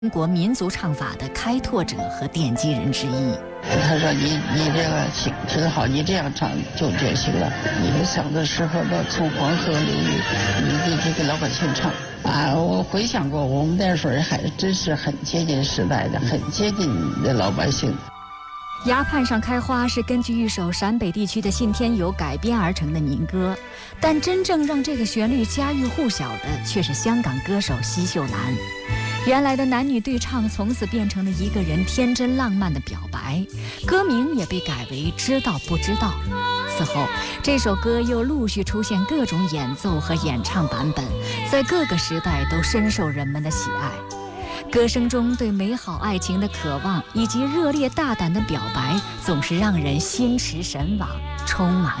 中国民族唱法的开拓者和奠基人之一。 他说你这个挺好，你这样唱就行了。你小的时候呢，从黄河流域，你一直给老百姓唱啊。我回想过，我们那时候还真是很接近时代的，很接近的老百姓。 崖畔上开花是根据一首陕北地区的信天游改编而成的民歌，但真正让这个旋律家喻户晓的却是香港歌手奚秀兰。原来的男女对唱从此变成了一个人天真浪漫的表白，歌名也被改为知道不知道。此后这首歌又陆续出现各种演奏和演唱版本，在各个时代都深受人们的喜爱。歌声中对美好爱情的渴望以及热烈大胆的表白，总是让人心驰神往，充满